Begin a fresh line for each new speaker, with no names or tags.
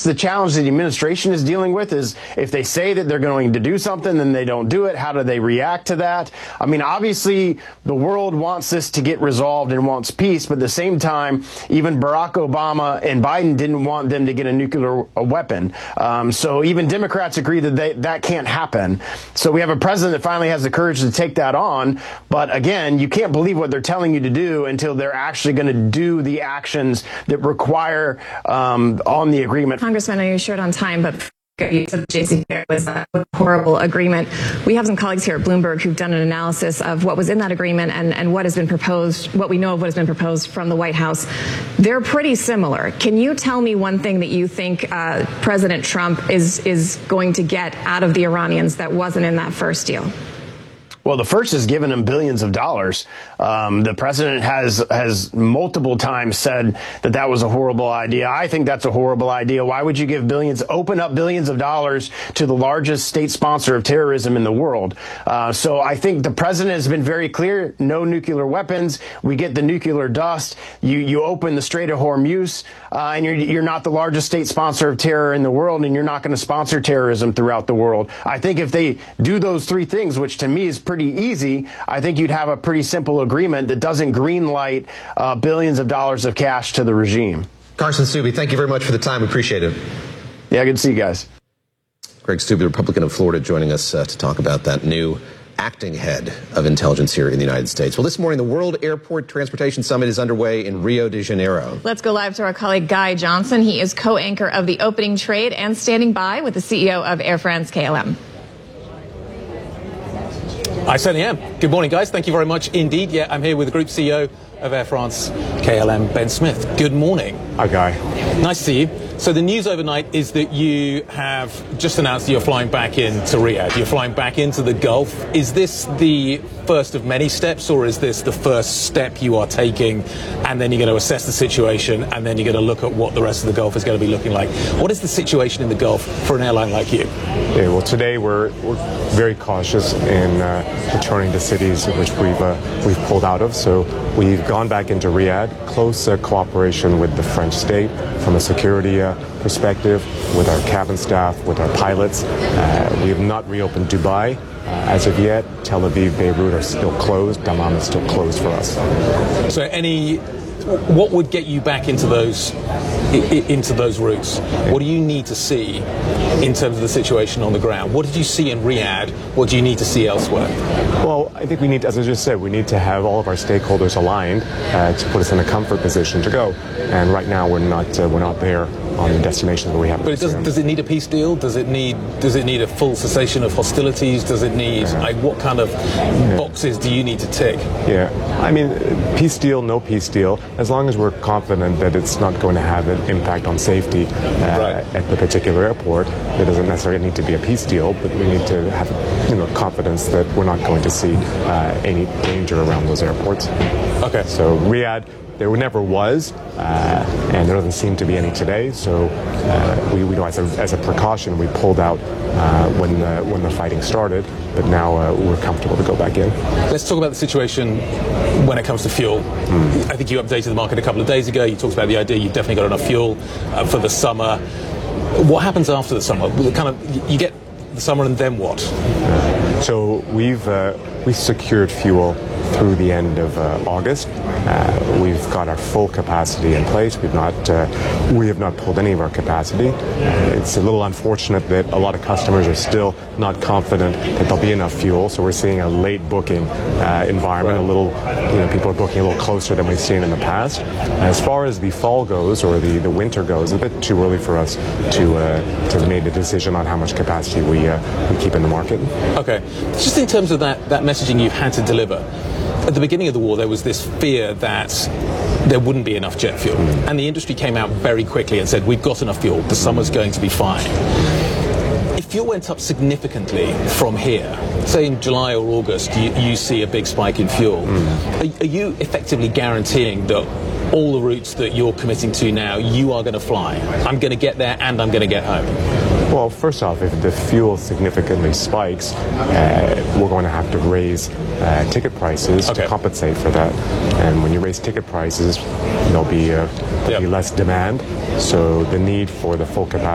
the challenge that the administration is dealing with, is if they say that they're going to do something, then they don't do it. How do they react to that? I mean, obviously, the world wants this to get resolved and wants peace, but at the same time, even Barack Obama and Biden didn't want them to get a nuclear weapon. So even Democrats agree that that can't happen. So we have a president that finally has the courage to take that on. But again, you can't believe what they're telling you to do until they're actually going to do the actions that require on the agreement.
Congressman, I know you're short on time, but you said the JCPOA was a horrible agreement. We have some colleagues here at Bloomberg who've done an analysis of what was in that agreement and what has been proposed, what we know of what has been proposed from the White House. They're pretty similar. Can you tell me one thing that you think President Trump is going to get out of the Iranians that wasn't in that first deal?
Well, the first is giving them billions of dollars. The president has multiple times said that was a horrible idea. I think that's a horrible idea. Why would you give open up billions of dollars to the largest state sponsor of terrorism in the world? So I think the president has been very clear: no nuclear weapons. We get the nuclear dust. You open the Strait of Hormuz, and you're not the largest state sponsor of terror in the world, and you're not going to sponsor terrorism throughout the world. I think if they do those three things, which to me is pretty easy, I think you'd have a pretty simple agreement that doesn't greenlight billions of dollars of cash to the regime.
Carson Steube, thank you very much for the time. We appreciate it.
Yeah, good to see you guys.
Greg Steube, the Republican of Florida, joining us to talk about that new acting head of intelligence here in the United States. Well, this morning, the World Airport Transportation Summit is underway in Rio de Janeiro.
Let's go live to our colleague Guy Johnson. He is co-anchor of the opening trade and standing by with the CEO of Air France KLM.
I certainly am. Good morning, guys. Thank you very much indeed. Yeah, I'm here with the Group CEO of Air France KLM, Ben Smith. Good morning.
Hi, Guy.
Nice to see you. So the news overnight is that you have just announced that you're flying back into Riyadh. You're flying back into the Gulf. Is this the first of many steps, or is this the first step you are taking, and then you're going to assess the situation, and then you're going to look at what the rest of the Gulf is going to be looking like? What is the situation in the Gulf for an airline like you?
Yeah, well, today we're very cautious in returning to cities which we've pulled out of. So we've gone back into Riyadh, close cooperation with the French state from a security perspective, with our cabin staff, with our pilots. We have not reopened Dubai as of yet. Tel Aviv, Beirut are still closed. Dammam is still closed for us.
So what would get you back into those routes? What do you need to see in terms of the situation on the ground? What did you see in Riyadh? What do you need to see elsewhere?
Well, I think we need, as I just said, we need to have all of our stakeholders aligned to put us in a comfort position to go. And right now we're not there on the destinations that we have.
But does it need a peace deal? Does it need a full cessation of hostilities? Does it need what kind of boxes do you need to tick?
Yeah, I mean, peace deal, no peace deal. As long as we're confident that it's not going to have an impact on safety at the particular airport, there doesn't necessarily need to be a peace deal. But we need to have confidence that we're not going to see any danger around those airports.
Okay.
So Riyadh, there never was, and there doesn't seem to be any today. So we know as a precaution, we pulled out when the fighting started, but now we're comfortable to go back in.
Let's talk about the situation when it comes to fuel. I think you updated the market a couple of days ago. You talked about the idea you've definitely got enough fuel for the summer. What happens after the summer? You get the summer, and then what?
So we've secured fuel through the end of August. We've got our full capacity in place. We have not pulled any of our capacity. It's a little unfortunate that a lot of customers are still not confident that there'll be enough fuel. So we're seeing a late booking environment. People are booking a little closer than we've seen in the past. As far as the fall goes, or the winter goes, it's a bit too early for us to make a decision on how much capacity we keep in the market.
Okay, just in terms of that messaging you've had to deliver. At the beginning of the war, there was this fear that there wouldn't be enough jet fuel. And the industry came out very quickly and said, we've got enough fuel, the summer's going to be fine. If fuel went up significantly from here, say in July or August, you see a big spike in fuel, are you effectively guaranteeing that all the routes that you're committing to now, you are going to fly? I'm going to get there and I'm going to get home.
Well, first off, if the fuel significantly spikes, we're going to have to raise ticket prices to compensate for that. And when you raise ticket prices, there'll be less demand. So the need for the full capacity